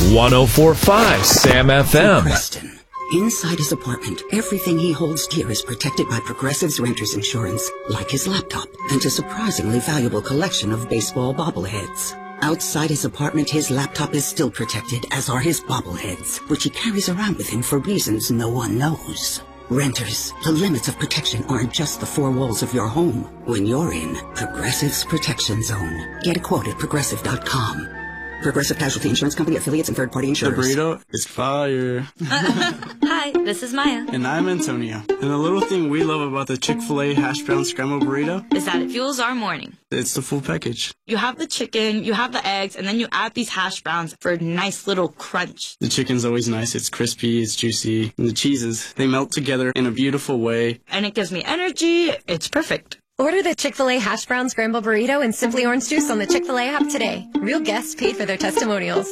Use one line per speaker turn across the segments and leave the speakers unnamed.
104.5 Sam FM.
Preston. Inside his apartment, everything he holds dear is protected by Progressive's renter's insurance, like his laptop and a surprisingly valuable collection of baseball bobbleheads. Outside his apartment, his laptop is still protected, as are his bobbleheads, which he carries around with him for reasons no one knows. Renters, the limits of protection aren't just the four walls of your home. When you're in Progressive's Protection Zone, get a quote at Progressive.com. Progressive Casualty Insurance Company, affiliates, and third-party insurers.
The burrito is fire.
Hi, this is Maya.
And I'm Antonio. And the little thing we love about the Chick-fil-A hash brown scrambled burrito
is that it fuels our morning.
It's the full package.
You have the chicken, you have the eggs, and then you add these hash browns for a nice little crunch.
The chicken's always nice. It's crispy, it's juicy. And the cheeses, they melt together in a beautiful way.
And it gives me energy. It's perfect.
Order the Chick-fil-A Hash Brown Scramble Burrito and Simply Orange Juice on the Chick-fil-A app today. Real guests paid for their testimonials.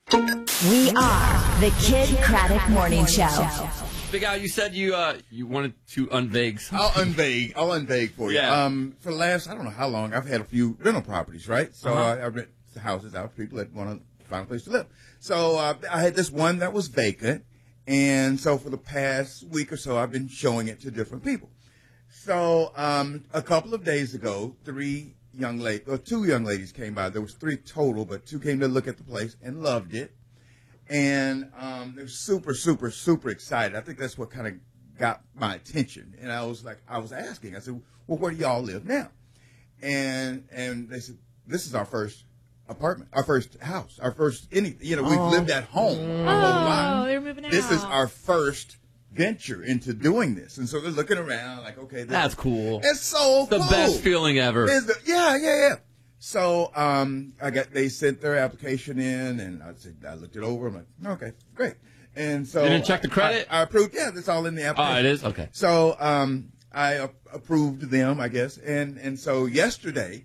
We are the Kid Craddock Morning Show.
Big Al, you said you wanted to unvague something.
I'll unvague for you.
Yeah.
For the last, I don't know how long, I've had a few rental properties, right? So I rent the houses out to people that want to find a place to live. So I had this one that was vacant, and so for the past week or so, I've been showing it to different people. So a couple of days ago, two young ladies came by. There was three total, but two came to look at the place and loved it. And they were super, super, super excited. I think that's what kind of got my attention. And I was asking, I said, well, where do y'all live now? And they said, this is our first apartment, our first house, our first we've lived at home our whole life.
They're moving out.
This is our first venture into doing this. And so they're looking around like, okay,
That's cool.
It's so
the
cool.
best feeling ever.
Yeah. So they sent their application in, and I looked it over. I'm like, okay, great. And so
You didn't check the credit?
I approved. Yeah, that's all in the application.
Oh, it is? Okay.
So I approved them, I guess. And so yesterday